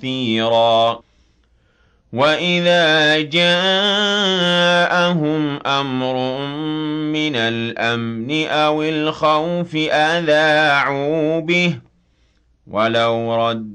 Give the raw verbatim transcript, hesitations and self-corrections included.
تَأْثِيرًا وَإِذَا جَاءَهُمْ أَمْرٌ مِّنَ الْأَمْنِ أَوِ الْخَوْفِ أَذَاعُوا بِهِ ۖ وَلَوْ رَدُّوهُ